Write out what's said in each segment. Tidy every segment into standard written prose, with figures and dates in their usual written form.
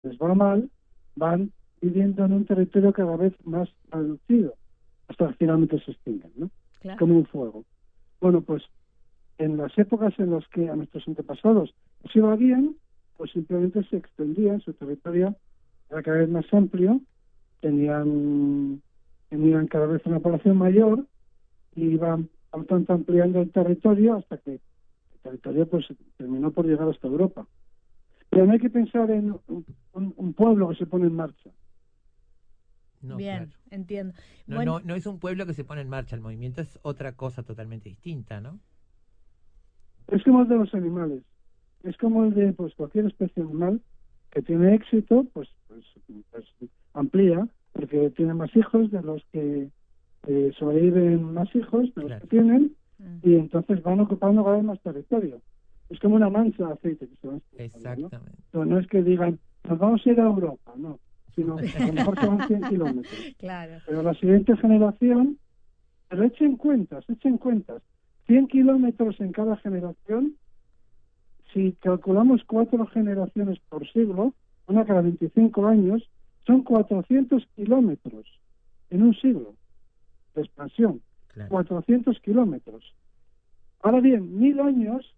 les va mal, van viviendo en un territorio cada vez más reducido, hasta que finalmente se extinguen, ¿no? Claro. Como un fuego. Bueno, pues en las épocas en las que a nuestros antepasados les iba bien, pues simplemente se extendían, su territorio era cada vez más amplio, tenían cada vez una población mayor y iban, por tanto, ampliando el territorio hasta que el territorio pues terminó por llegar hasta Europa. Pero no hay que pensar en un pueblo que se pone en marcha. No, Bien, claro. entiendo. No, Bueno, no es un pueblo que se pone en marcha, el movimiento es otra cosa totalmente distinta, ¿no? Es como el de los animales. Es como el de pues cualquier especie animal que tiene éxito, pues amplía, porque tiene más hijos de los que sobreviven más hijos de los Claro. que tienen, mm, y entonces van ocupando cada vez más territorio. Es como una mancha de aceite que se va extendiendo, ¿no? Exactamente. Pero no es que digan, nos vamos a ir a Europa, no, sino a lo mejor se van 100 kilómetros. claro. Pero la siguiente generación, pero echen cuentas, 100 kilómetros en cada generación. Si calculamos 4 generaciones por siglo, una cada 25 años, son 400 kilómetros en un siglo de expansión. Claro. 400 kilómetros. Ahora bien, 1000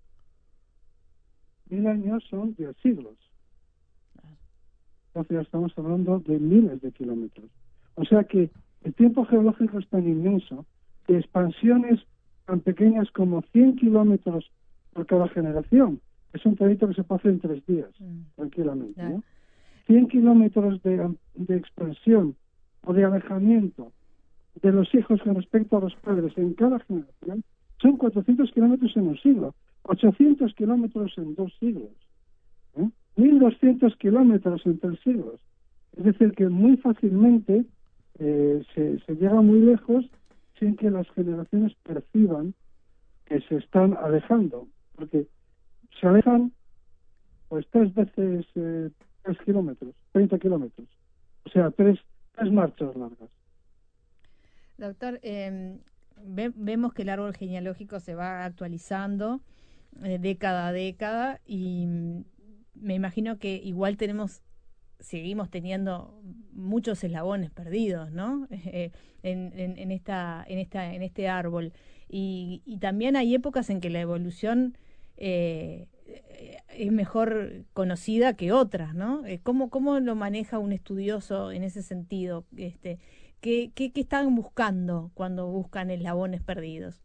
años son 10 siglos. Entonces ya estamos hablando de miles de kilómetros. O sea que el tiempo geológico es tan inmenso que expansiones tan pequeñas como 100 kilómetros por cada generación es un proyecto que se puede hacer en 3 días, tranquilamente, Claro. ¿no? 100 kilómetros de expansión o de alejamiento de los hijos con respecto a los padres en cada generación son 400 kilómetros en un siglo, 800 kilómetros en 2 siglos, 1200 kilómetros en 3 siglos. Es decir, que muy fácilmente se llega muy lejos sin que las generaciones perciban que se están alejando, porque se alejan pues 3 veces 3 kilómetros, 30 kilómetros, o sea, tres marchas largas. Doctor, vemos que el árbol genealógico se va actualizando década a década y me imagino que igual seguimos teniendo muchos eslabones perdidos, ¿no? En este árbol. Y también hay épocas en que la evolución es mejor conocida que otras, ¿no? ¿Cómo lo maneja un estudioso en ese sentido? ¿Qué están buscando cuando buscan eslabones perdidos?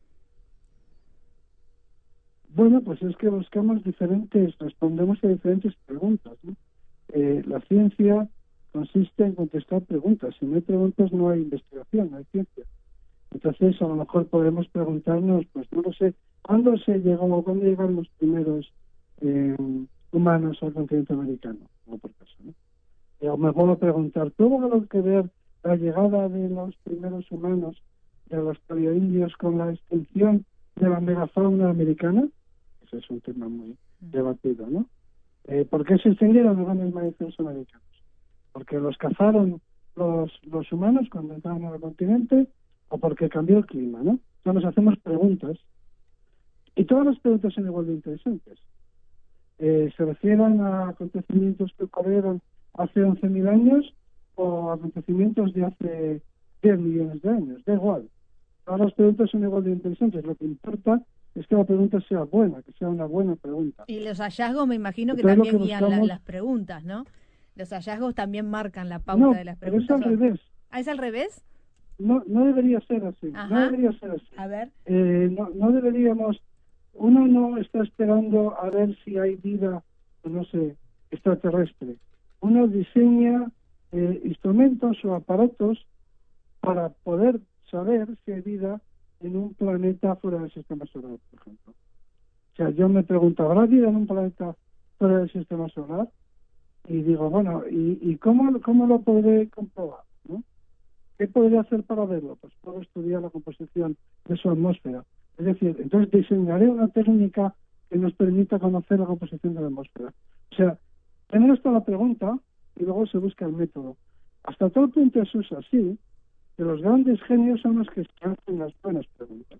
Bueno, pues es que respondemos a diferentes preguntas, ¿no? La ciencia consiste en contestar preguntas. Si no hay preguntas, no hay investigación, no hay ciencia. Entonces, a lo mejor podemos preguntarnos, pues no lo sé, ¿cuándo llegaron los primeros humanos al continente americano? No por caso, ¿no? O me puedo preguntar, ¿tuvo algo que ver la llegada de los primeros humanos, de los paleoindios, con la extinción de la megafauna americana? Ese es un tema muy debatido, ¿no? ¿Por qué se extinguieron los grandes mamíferos americanos? ¿Porque los cazaron los humanos cuando entraron al continente o porque cambió el clima, ¿no? Entonces nos hacemos preguntas y todas las preguntas son igual de interesantes. ¿Se refieren a acontecimientos que ocurrieron hace 11.000 años o acontecimientos de hace 10 millones de años? Da igual. Todas las preguntas son igual de interesantes. Lo que importa es que la pregunta sea buena, que sea una buena pregunta. Y los hallazgos me imagino que Entonces, también lo que guían buscamos... las preguntas, ¿no? Los hallazgos también marcan la pauta No, de las pero es preguntas. al revés. ¿Ah, es al revés? No debería ser así. No Ajá. debería ser así. A ver. No deberíamos... Uno no está esperando a ver si hay vida, no sé, extraterrestre. Uno diseña instrumentos o aparatos para poder saber si hay vida en un planeta fuera del sistema solar, por ejemplo. O sea, yo me pregunto, ¿habrá vida en un planeta fuera del sistema solar? Y digo, bueno, ¿y cómo lo podré comprobar, ¿no? ¿Qué podría hacer para verlo? Pues puedo estudiar la composición de su atmósfera. Es decir, entonces diseñaré una técnica que nos permita conocer la composición de la atmósfera. O sea, primero está la pregunta y luego se busca el método. Hasta tal punto eso es así, que los grandes genios son los que se hacen las buenas preguntas.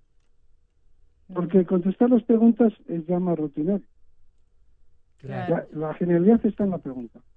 Porque contestar las preguntas es ya más rutinario. Claro. La genialidad está en la pregunta.